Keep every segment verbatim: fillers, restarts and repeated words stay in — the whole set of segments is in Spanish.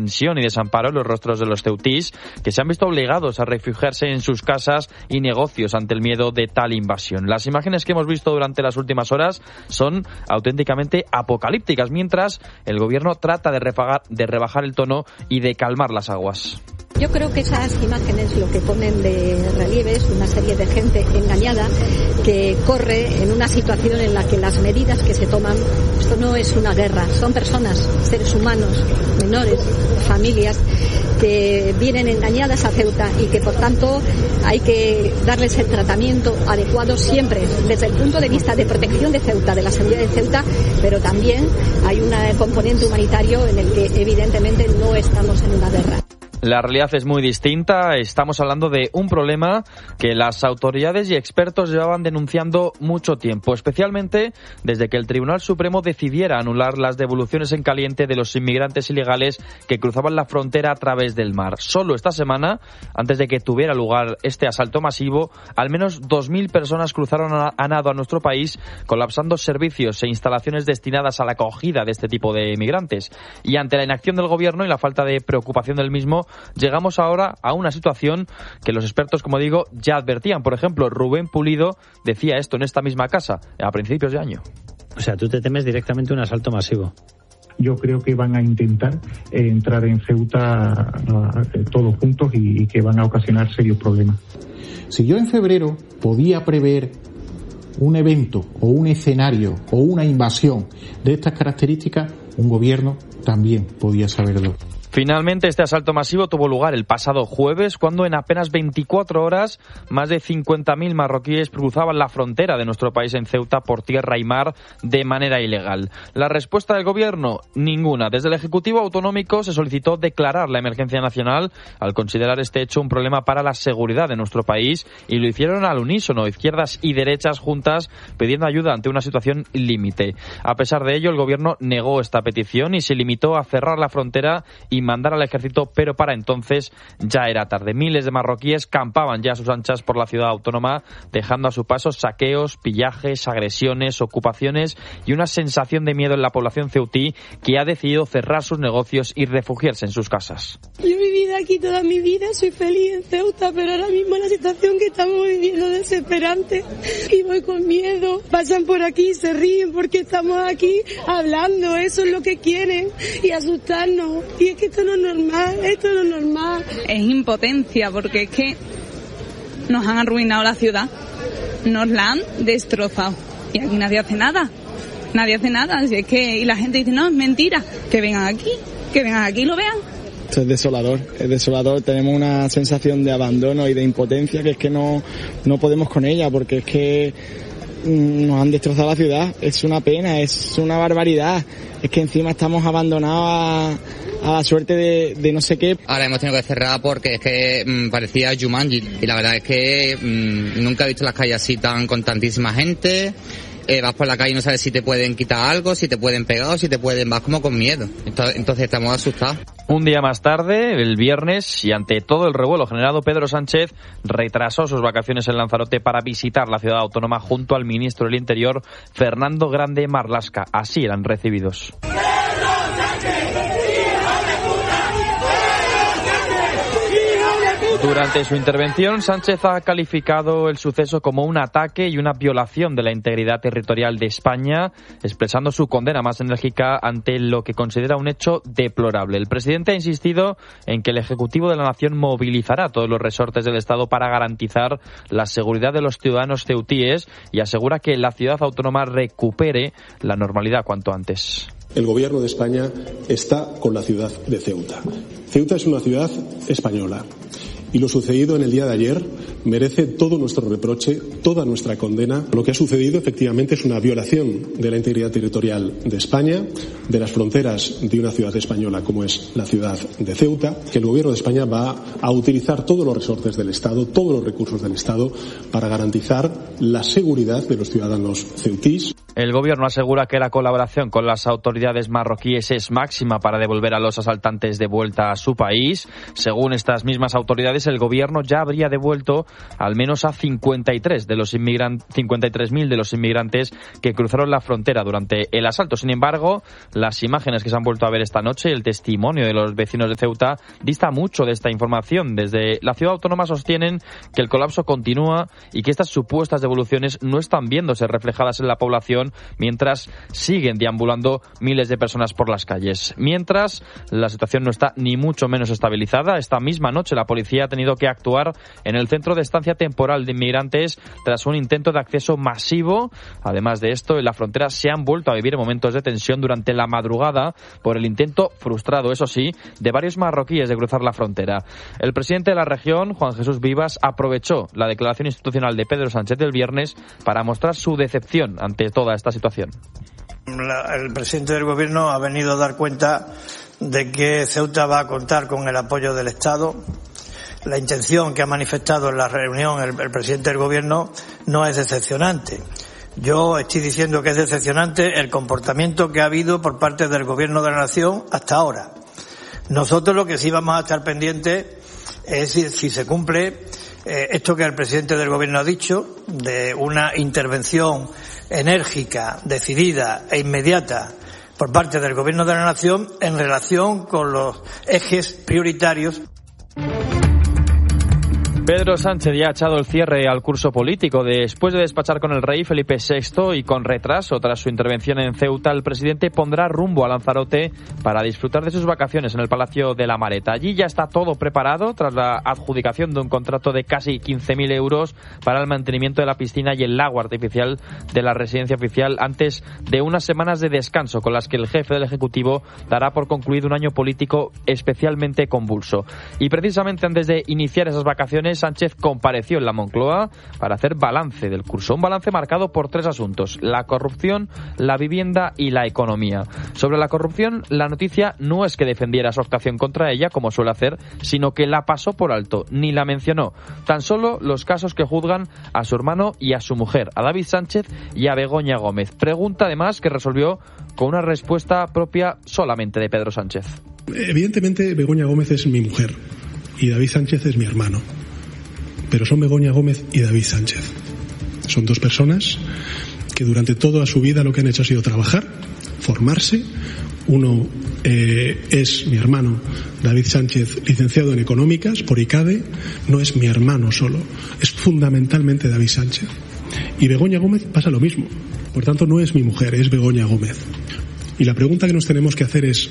tensión y desamparo en los rostros de los ceutís, que se han visto obligados a refugiarse en sus casas y negocios ante el miedo de tal invasión. Las imágenes que hemos visto durante las últimas horas son auténticamente apocalípticas, mientras el gobierno trata de, refagar, de rebajar el tono y de calmar las aguas. Yo creo que esas imágenes lo que ponen de relieve es una serie de gente engañada que corre en una situación en la que las medidas que se toman, esto no es una guerra, son personas, seres humanos, menores, familias, que vienen engañadas a Ceuta y que por tanto hay que darles el tratamiento adecuado siempre desde el punto de vista de protección de Ceuta, de la seguridad de Ceuta, pero también hay un componente humanitario en el que evidentemente no estamos en una guerra. La realidad es muy distinta. Estamos hablando de un problema que las autoridades y expertos llevaban denunciando mucho tiempo, especialmente desde que el Tribunal Supremo decidiera anular las devoluciones en caliente de los inmigrantes ilegales que cruzaban la frontera a través del mar. Solo esta semana, antes de que tuviera lugar este asalto masivo, al menos dos mil personas cruzaron a nado a nuestro país, colapsando servicios e instalaciones destinadas a la acogida de este tipo de inmigrantes. Y ante la inacción del gobierno y la falta de preocupación del mismo, llegamos ahora a una situación que los expertos, como digo, ya advertían. Por ejemplo, Rubén Pulido decía esto en esta misma casa a principios de año. O sea, tú te temes directamente un asalto masivo. Yo creo que van a intentar eh, entrar en Ceuta eh, todos juntos y, y que van a ocasionar serios problemas. Si yo en febrero podía prever un evento o un escenario o una invasión de estas características, un gobierno también podía saberlo. Finalmente, este asalto masivo tuvo lugar el pasado jueves, cuando en apenas veinticuatro horas más de cincuenta mil marroquíes cruzaban la frontera de nuestro país en Ceuta por tierra y mar de manera ilegal. La respuesta del gobierno, ninguna. Desde el Ejecutivo Autonómico se solicitó declarar la emergencia nacional al considerar este hecho un problema para la seguridad de nuestro país, y lo hicieron al unísono, izquierdas y derechas juntas, pidiendo ayuda ante una situación límite. A pesar de ello, el gobierno negó esta petición y se limitó a cerrar la frontera y mandar al ejército, pero para entonces ya era tarde. Miles de marroquíes campaban ya a sus anchas por la ciudad autónoma, dejando a su paso saqueos, pillajes, agresiones, ocupaciones y una sensación de miedo en la población ceutí, que ha decidido cerrar sus negocios y refugiarse en sus casas. Yo he vivido aquí toda mi vida, soy feliz en Ceuta, pero ahora mismo la situación que estamos viviendo es desesperante y voy con miedo. Pasan por aquí, se ríen porque estamos aquí hablando, eso es lo que quieren, y asustarnos. Y es que esto no es normal, esto no es normal. Es impotencia, porque es que nos han arruinado la ciudad, nos la han destrozado y aquí nadie hace nada, nadie hace nada. Así es que, y la gente dice, no, es mentira, que vengan aquí, que vengan aquí y lo vean. Esto es desolador, es desolador, tenemos una sensación de abandono y de impotencia que es que no, no podemos con ella, porque es que nos han destrozado la ciudad, es una pena, es una barbaridad, es que encima estamos abandonados a, a la suerte de, de no sé qué. Ahora hemos tenido que cerrar porque es que mmm, parecía Jumanji, y la verdad es que mmm, nunca he visto las calles así tan con tantísima gente. Eh, vas por la calle y no sabes si te pueden quitar algo, si te pueden pegar o si te pueden, vas como con miedo. Entonces, entonces estamos asustados. Un día más tarde, el viernes, y ante todo el revuelo generado, Pedro Sánchez retrasó sus vacaciones en Lanzarote para visitar la ciudad autónoma junto al ministro del Interior, Fernando Grande Marlaska. Así eran recibidos. Durante su intervención, Sánchez ha calificado el suceso como un ataque y una violación de la integridad territorial de España, expresando su condena más enérgica ante lo que considera un hecho deplorable. El presidente ha insistido en que el Ejecutivo de la Nación movilizará todos los resortes del Estado para garantizar la seguridad de los ciudadanos ceutíes, y asegura que la ciudad autónoma recupere la normalidad cuanto antes. El Gobierno de España está con la ciudad de Ceuta. Ceuta es una ciudad española. Y lo sucedido en el día de ayer merece todo nuestro reproche, toda nuestra condena. Lo que ha sucedido efectivamente es una violación de la integridad territorial de España, de las fronteras de una ciudad española como es la ciudad de Ceuta, que el Gobierno de España va a utilizar todos los resortes del Estado, todos los recursos del Estado, para garantizar la seguridad de los ciudadanos ceutís. El Gobierno asegura que la colaboración con las autoridades marroquíes es máxima para devolver a los asaltantes de vuelta a su país. Según estas mismas autoridades, autoridades, el gobierno ya habría devuelto al menos a cincuenta y tres de los inmigrantes, cincuenta y tres mil de los inmigrantes que cruzaron la frontera durante el asalto. Sin embargo, las imágenes que se han vuelto a ver esta noche, el testimonio de los vecinos de Ceuta, dista mucho de esta información. Desde la ciudad autónoma sostienen que el colapso continúa y que estas supuestas devoluciones no están viéndose reflejadas en la población mientras siguen deambulando miles de personas por las calles. Mientras, la situación no está ni mucho menos estabilizada. Esta misma noche la policía ha tenido que actuar en el centro de estancia temporal de inmigrantes tras un intento de acceso masivo. Además de esto, en la frontera se han vuelto a vivir momentos de tensión durante la madrugada por el intento frustrado, eso sí, de varios marroquíes de cruzar la frontera. El presidente de la región, Juan Jesús Vivas, aprovechó la declaración institucional de Pedro Sánchez del viernes para mostrar su decepción ante toda esta situación. La, el presidente del gobierno ha venido a dar cuenta de que Ceuta va a contar con el apoyo del Estado. La intención que ha manifestado en la reunión el, el presidente del gobierno no es decepcionante. Yo estoy diciendo que es decepcionante el comportamiento que ha habido por parte del gobierno de la nación hasta ahora. Nosotros lo que sí vamos a estar pendientes es si, si se cumple eh, esto que el presidente del gobierno ha dicho, de una intervención enérgica, decidida e inmediata por parte del gobierno de la nación en relación con los ejes prioritarios. Pedro Sánchez ya ha echado el cierre al curso político. Después de despachar con el rey Felipe sexto y con retraso tras su intervención en Ceuta, el presidente pondrá rumbo a Lanzarote para disfrutar de sus vacaciones en el Palacio de la Mareta. Allí ya está todo preparado tras la adjudicación de un contrato de casi quince mil euros para el mantenimiento de la piscina y el lago artificial de la residencia oficial antes de unas semanas de descanso con las que el jefe del Ejecutivo dará por concluido un año político especialmente convulso. Y precisamente antes de iniciar esas vacaciones, Sánchez compareció en la Moncloa para hacer balance del curso. Un balance marcado por tres asuntos: la corrupción, la vivienda y la economía. Sobre la corrupción, la noticia no es que defendiera su actuación contra ella, como suele hacer, sino que la pasó por alto, ni la mencionó. Tan solo los casos que juzgan a su hermano y a su mujer, a David Sánchez y a Begoña Gómez. Pregunta además que resolvió con una respuesta propia solamente de Pedro Sánchez. Evidentemente, Begoña Gómez es mi mujer y David Sánchez es mi hermano. Pero son Begoña Gómez y David Sánchez. Son dos personas que durante toda su vida lo que han hecho ha sido trabajar, formarse. Uno eh, es mi hermano, David Sánchez, licenciado en Económicas por ICADE. No es mi hermano solo, es fundamentalmente David Sánchez. Y Begoña Gómez pasa lo mismo. Por tanto, no es mi mujer, es Begoña Gómez. Y la pregunta que nos tenemos que hacer es: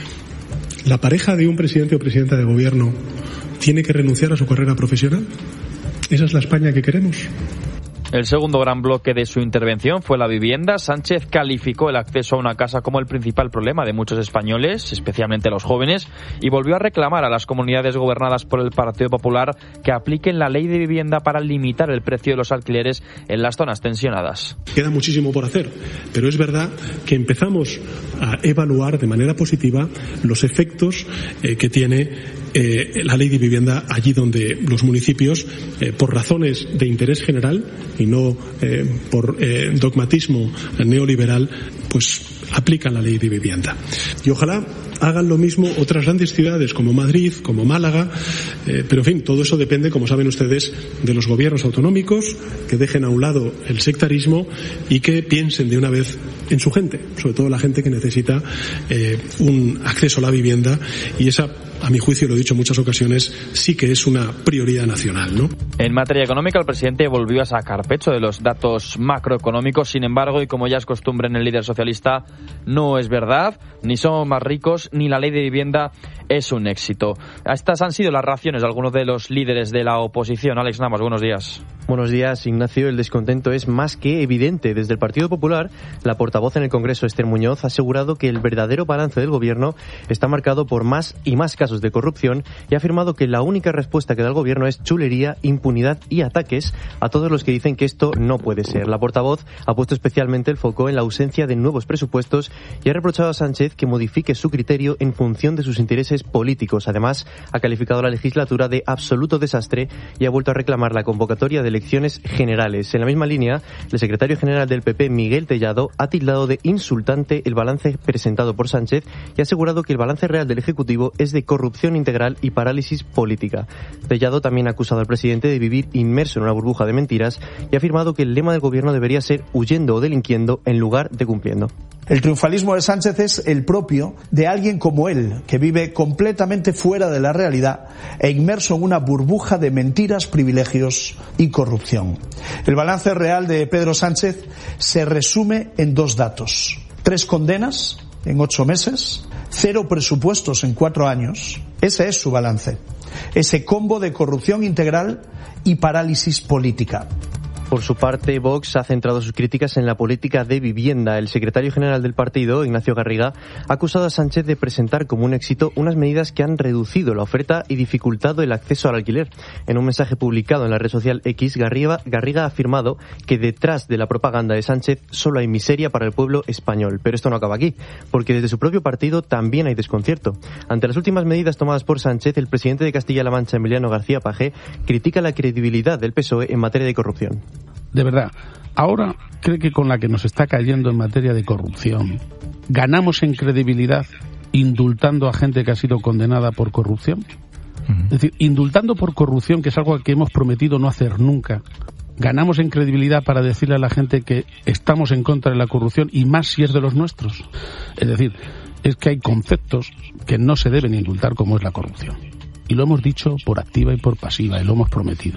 ¿la pareja de un presidente o presidenta de gobierno tiene que renunciar a su carrera profesional? ¿Esa es la España que queremos? El segundo gran bloque de su intervención fue la vivienda. Sánchez calificó el acceso a una casa como el principal problema de muchos españoles, especialmente los jóvenes, y volvió a reclamar a las comunidades gobernadas por el Partido Popular que apliquen la ley de vivienda para limitar el precio de los alquileres en las zonas tensionadas. Queda muchísimo por hacer, pero es verdad que empezamos a evaluar de manera positiva los efectos eh, que tiene Eh, la ley de vivienda allí donde los municipios, eh, por razones de interés general y no eh, por eh, dogmatismo neoliberal, pues aplican la ley de vivienda. Y ojalá hagan lo mismo otras grandes ciudades como Madrid, como Málaga, eh, pero en fin, todo eso depende, como saben ustedes, de los gobiernos autonómicos, que dejen a un lado el sectarismo y que piensen de una vez en su gente, sobre todo la gente que necesita eh, un acceso a la vivienda, y esa, a mi juicio, lo he dicho en muchas ocasiones, sí que es una prioridad nacional, ¿no? En materia económica, el presidente volvió a sacar pecho de los datos macroeconómicos. Sin embargo, y como ya es costumbre en el líder socialista, no es verdad, ni somos más ricos, ni la ley de vivienda es un éxito. Estas han sido las reacciones de algunos de los líderes de la oposición. Alex Navas, buenos días. Buenos días, Ignacio. El descontento es más que evidente. Desde el Partido Popular, la portavoz en el Congreso, Esther Muñoz, ha asegurado que el verdadero balance del Gobierno está marcado por más y más casos de corrupción y ha afirmado que la única respuesta que da el Gobierno es chulería, impunidad y ataques a todos los que dicen que esto no puede ser. La portavoz ha puesto especialmente el foco en la ausencia de nuevos presupuestos y ha reprochado a Sánchez que modifique su criterio en función de sus intereses fines políticos. Además, ha calificado la legislatura de absoluto desastre y ha vuelto a reclamar la convocatoria de elecciones generales. En la misma línea, el secretario general del P P, Miguel Tellado, ha tildado de insultante el balance presentado por Sánchez y ha asegurado que el balance real del Ejecutivo es de corrupción integral y parálisis política. Tellado también ha acusado al presidente de vivir inmerso en una burbuja de mentiras y ha afirmado que el lema del gobierno debería ser huyendo o delinquiendo en lugar de cumpliendo. El triunfalismo de Sánchez es el propio de alguien como él, que vive completamente fuera de la realidad e inmerso en una burbuja de mentiras, privilegios y corrupción. El balance real de Pedro Sánchez se resume en dos datos: tres condenas en ocho meses, cero presupuestos en cuatro años. Ese es su balance. Ese combo de corrupción integral y parálisis política. Por su parte, Vox ha centrado sus críticas en la política de vivienda. El secretario general del partido, Ignacio Garriga, ha acusado a Sánchez de presentar como un éxito unas medidas que han reducido la oferta y dificultado el acceso al alquiler. En un mensaje publicado en la red social X, Garriga, Garriga ha afirmado que detrás de la propaganda de Sánchez solo hay miseria para el pueblo español. Pero esto no acaba aquí, porque desde su propio partido también hay desconcierto. Ante las últimas medidas tomadas por Sánchez, el presidente de Castilla-La Mancha, Emiliano García Paje, critica la credibilidad del P S O E en materia de corrupción. De verdad, ahora cree que con la que nos está cayendo en materia de corrupción, ¿ganamos en credibilidad indultando a gente que ha sido condenada por corrupción? Uh-huh. Es decir, indultando por corrupción, que es algo que hemos prometido no hacer nunca, ¿ganamos en credibilidad para decirle a la gente que estamos en contra de la corrupción y más si es de los nuestros? Es decir, es que hay conceptos que no se deben indultar, como es la corrupción. Y lo hemos dicho por activa y por pasiva, y lo hemos prometido.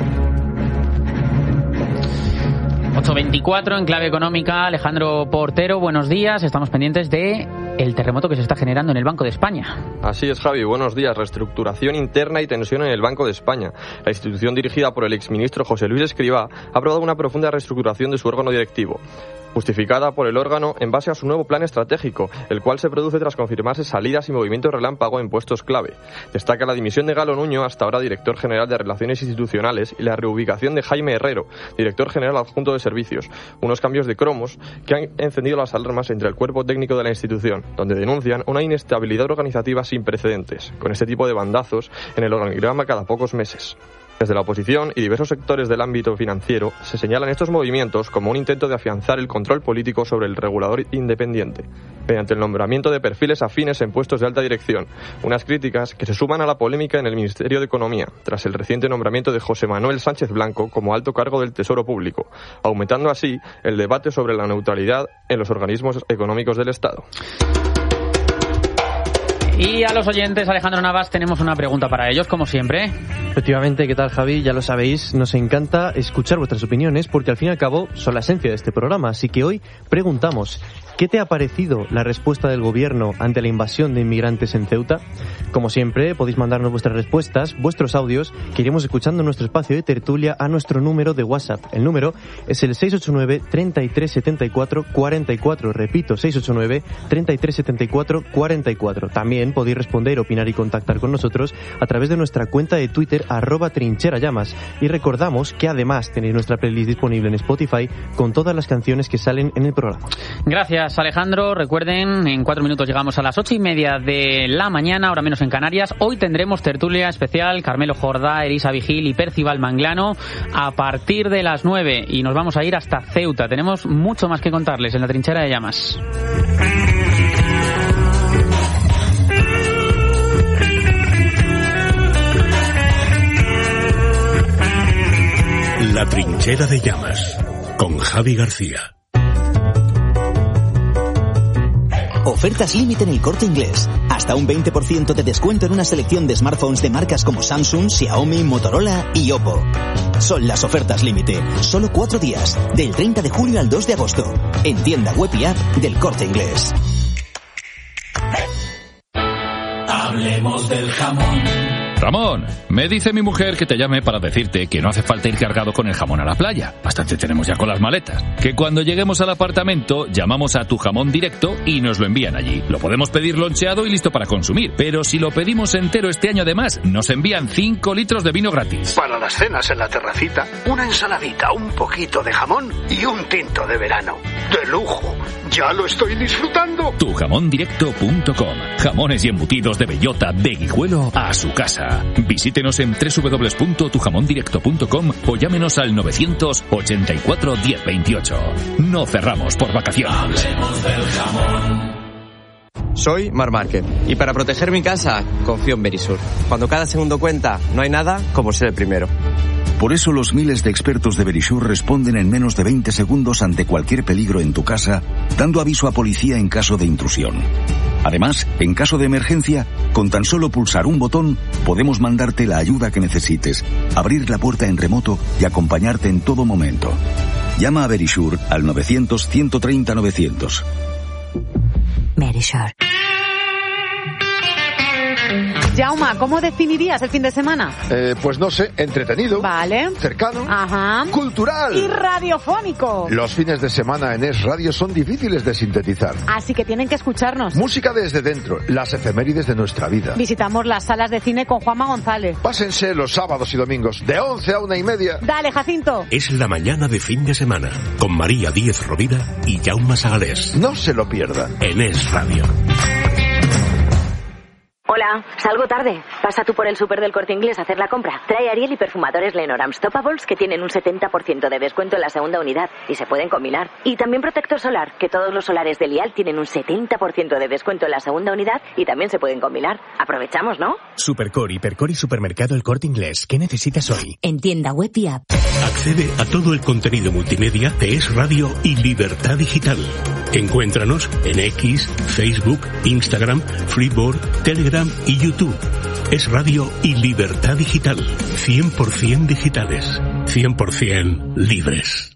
ocho veinticuatro en clave económica. Alejandro Portero, buenos días. Estamos pendientes de el terremoto que se está generando en el Banco de España. Así es, Javi. Buenos días. Reestructuración interna y tensión en el Banco de España. La institución dirigida por el exministro José Luis Escrivá ha aprobado una profunda reestructuración de su órgano directivo, justificada por el órgano en base a su nuevo plan estratégico, el cual se produce tras confirmarse salidas y movimientos relámpago en puestos clave. Destaca la dimisión de Galo Nuño, hasta ahora director general de Relaciones Institucionales, y la reubicación de Jaime Herrero, director general adjunto de Servicios. Unos cambios de cromos que han encendido las alarmas entre el cuerpo técnico de la institución, donde denuncian una inestabilidad organizativa sin precedentes, con este tipo de bandazos en el organigrama cada pocos meses. Desde la oposición y diversos sectores del ámbito financiero se señalan estos movimientos como un intento de afianzar el control político sobre el regulador independiente, mediante el nombramiento de perfiles afines en puestos de alta dirección, unas críticas que se suman a la polémica en el Ministerio de Economía, tras el reciente nombramiento de José Manuel Sánchez Blanco como alto cargo del Tesoro Público, aumentando así el debate sobre la neutralidad en los organismos económicos del Estado. Y a los oyentes, Alejandro Navas, tenemos una pregunta para ellos, como siempre. Efectivamente, ¿qué tal, Javi? Ya lo sabéis, nos encanta escuchar vuestras opiniones porque al fin y al cabo son la esencia de este programa. Así que hoy preguntamos, ¿qué te ha parecido la respuesta del gobierno ante la invasión de inmigrantes en Ceuta? Como siempre, podéis mandarnos vuestras respuestas, vuestros audios, que iremos escuchando en nuestro espacio de tertulia a nuestro número de WhatsApp. El número es el seis ocho nueve, treinta y tres setenta y cuatro, cuarenta y cuatro. Repito, seis ocho nueve, treinta y tres setenta y cuatro, cuarenta y cuatro. También podéis responder, opinar y contactar con nosotros a través de nuestra cuenta de Twitter, arroba trincherallamas. Y recordamos que además tenéis nuestra playlist disponible en Spotify con todas las canciones que salen en el programa. Gracias, Alejandro. Recuerden, en cuatro minutos llegamos a las ocho y media de la mañana, ahora menos en Canarias. Hoy tendremos tertulia especial, Carmelo Jordá, Elisa Vigil y Percival Manglano, a partir de las nueve, y nos vamos a ir hasta Ceuta. Tenemos mucho más que contarles en la Trinchera de Llamas. La Trinchera de Llamas, con Javi García. Ofertas límite en El Corte Inglés. Hasta un veinte por ciento de descuento en una selección de smartphones de marcas como Samsung, Xiaomi, Motorola y Oppo. Son las ofertas límite. Solo cuatro días, del treinta de julio al dos de agosto. En tienda web y app del Corte Inglés. Hablemos del jamón. Ramón, me dice mi mujer que te llame para decirte que no hace falta ir cargado con el jamón a la playa. Bastante tenemos ya con las maletas. Que cuando lleguemos al apartamento, llamamos a Tu Jamón Directo y nos lo envían allí. Lo podemos pedir loncheado y listo para consumir. Pero si lo pedimos entero este año además, nos envían cinco litros de vino gratis. Para las cenas en la terracita, una ensaladita, un poquito de jamón y un tinto de verano. ¡De lujo! ¡Ya lo estoy disfrutando! tu jamón directo punto com. Jamones y embutidos de bellota de Guijuelo a su casa. Visítenos en doble u doble u doble u punto tu jamón directo punto com o llámenos al novecientos ochenta y cuatro diez veintiocho. No cerramos por vacaciones. Hablemos del jamón. Soy Mar Márquez y para proteger mi casa confío en Verisur. Cuando cada segundo cuenta, no hay nada como ser el primero. Por eso los miles de expertos de Verisur responden en menos de veinte segundos ante cualquier peligro en tu casa, dando aviso a policía en caso de intrusión. Además, en caso de emergencia, con tan solo pulsar un botón, podemos mandarte la ayuda que necesites, abrir la puerta en remoto y acompañarte en todo momento. Llama a Verisur al novecientos, ciento treinta, novecientos. Verisur. Jauma, ¿cómo definirías el fin de semana? Eh, pues no sé, entretenido. Vale. Cercano. Ajá. Cultural. Y radiofónico. Los fines de semana en Es Radio son difíciles de sintetizar. Así que tienen que escucharnos. Música desde dentro, las efemérides de nuestra vida. Visitamos las salas de cine con Juanma González. Pásense los sábados y domingos, de once a una y media. Dale, Jacinto. Es la mañana de fin de semana, con María Díez Rovira y Jaume Sagalés. No se lo pierdan. En Es Radio. Hola, salgo tarde. Pasa tú por el súper del Corte Inglés a hacer la compra. Trae Ariel y perfumadores Lenor Stopables que tienen un setenta por ciento de descuento en la segunda unidad y se pueden combinar. Y también protector solar, que todos los solares de Lial tienen un setenta por ciento de descuento en la segunda unidad y también se pueden combinar. Aprovechamos, ¿no? Supercore, Hipercore y Supermercado El Corte Inglés. ¿Qué necesitas hoy? En tienda web y app. Accede a todo el contenido multimedia de Es Radio y Libertad Digital. Encuéntranos en X, Facebook, Instagram, Freeboard, Telegram y YouTube. Es Radio y Libertad Digital. cien por ciento digitales. cien por ciento libres.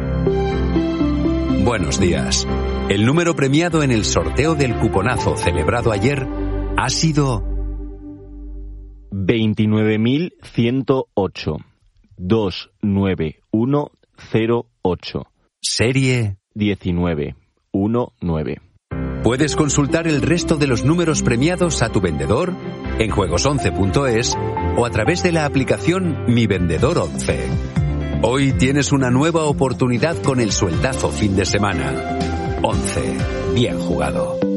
Buenos días. El número premiado en el sorteo del cuponazo celebrado ayer ha sido veintinueve mil ciento ocho. dos nueve uno cero ocho. Serie diecinueve diecinueve. Puedes consultar el resto de los números premiados a tu vendedor en juegos once punto es o a través de la aplicación Mi Vendedor once. Hoy tienes una nueva oportunidad con el sueldazo fin de semana. once. Bien jugado.